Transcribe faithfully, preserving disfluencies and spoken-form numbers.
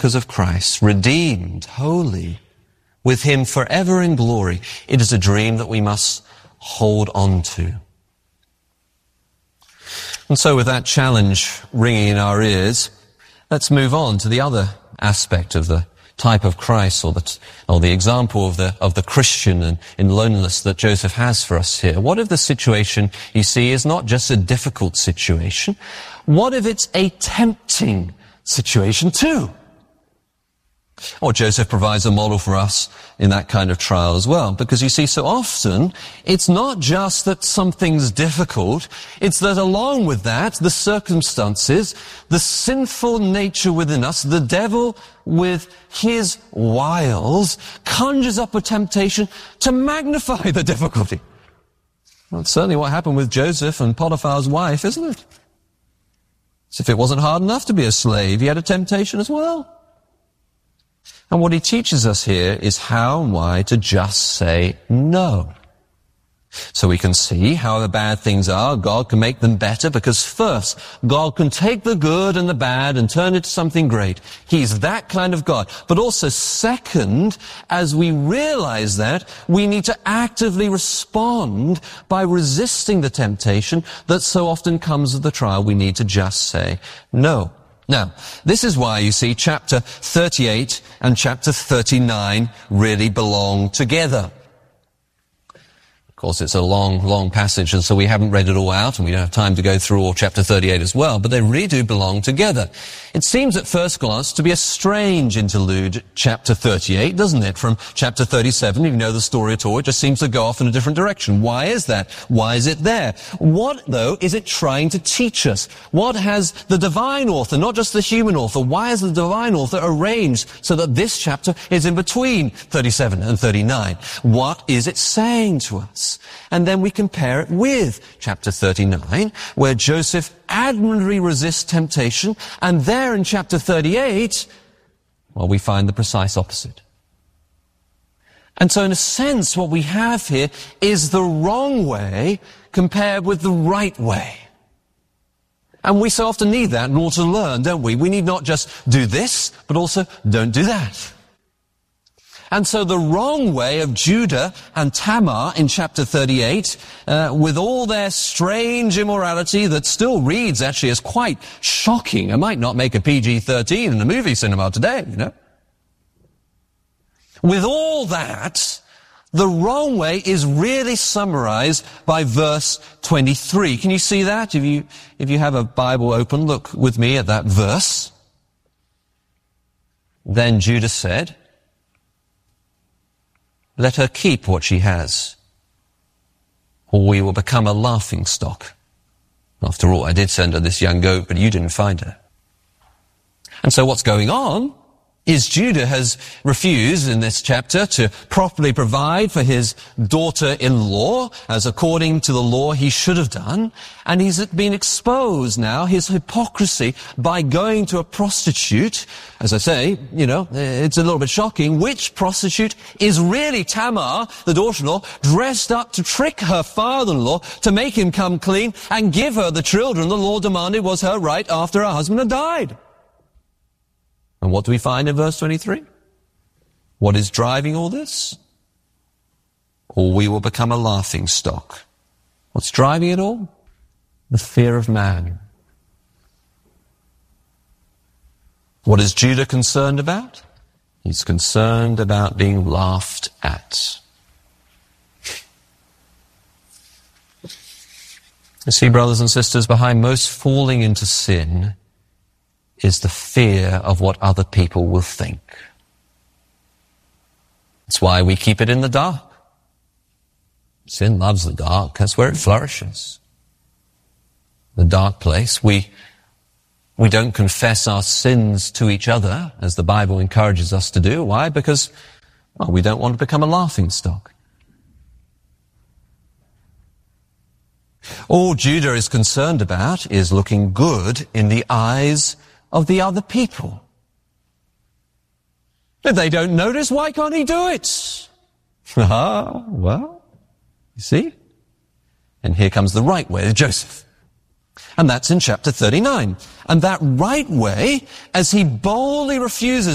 because of Christ, redeemed, holy, with him forever in glory. It is a dream that we must hold on to. And so with that challenge ringing in our ears, let's move on to the other aspect of the type of Christ, or the, or the example of the, of the Christian in, in loneliness that Joseph has for us here. What if the situation, you see, is not just a difficult situation? What if it's a tempting situation too? Or Joseph provides a model for us in that kind of trial as well. Because you see, so often, it's not just that something's difficult, it's that along with that, the circumstances, the sinful nature within us, the devil with his wiles, conjures up a temptation to magnify the difficulty. Well, that's certainly what happened with Joseph and Potiphar's wife, isn't it? As if it wasn't hard enough to be a slave, he had a temptation as well. And what he teaches us here is how and why to just say no. So we can see how the bad things are, God can make them better, because first, God can take the good and the bad and turn it to something great. He's that kind of God. But also second, as we realize that, we need to actively respond by resisting the temptation that so often comes with the trial. We need to just say no. Now, this is why you see chapter thirty-eight and chapter thirty-nine really belong together. Of course, it's a long, long passage, and so we haven't read it all out, and we don't have time to go through all chapter thirty-eight as well, but they really do belong together. It seems at first glance to be a strange interlude, chapter thirty-eight, doesn't it? From chapter thirty-seven, if you know the story at all, it just seems to go off in a different direction. Why is that? Why is it there? What, though, is it trying to teach us? What has the divine author, not just the human author, why has the divine author arranged so that this chapter is in between thirty-seven and thirty-nine? What is it saying to us? And then we compare it with chapter thirty-nine, where Joseph admirably resists temptation, and there in chapter thirty-eight, well, we find the precise opposite. And so in a sense, what we have here is the wrong way compared with the right way. And we so often need that in order to learn, don't we? We need not just do this, but also don't do that. And so the wrong way of Judah and Tamar in chapter thirty-eight, uh, with all their strange immorality that still reads actually as quite shocking. It might not make a P G thirteen in the movie cinema today, you know. With all that, the wrong way is really summarized by verse twenty-three. Can you see that? If you, if you have a Bible open, look with me at that verse. Then Judah said, "Let her keep what she has, or we will become a laughing stock. After all, I did send her this young goat, but you didn't find her." And so what's going on is Judah has refused in this chapter to properly provide for his daughter-in-law, as according to the law he should have done, and he's been exposed now, his hypocrisy, by going to a prostitute. As I say, you know, it's a little bit shocking. Which prostitute is really Tamar, the daughter-in-law, dressed up to trick her father-in-law to make him come clean and give her the children the law demanded was her right after her husband had died. And what do we find in verse twenty-three? What is driving all this? Or we will become a laughing stock. What's driving it all? The fear of man. What is Judah concerned about? He's concerned about being laughed at. You see, brothers and sisters, behind most falling into sin is the fear of what other people will think. That's why we keep it in the dark. Sin loves the dark. That's where it flourishes. The dark place. We, we don't confess our sins to each other, as the Bible encourages us to do. Why? Because, well, we don't want to become a laughing stock. All Judah is concerned about is looking good in the eyes of the other people. If they don't notice, why can't he do it? Ah, well, you see? And here comes the right way of Joseph. And that's in chapter thirty-nine. And that right way, as he boldly refuses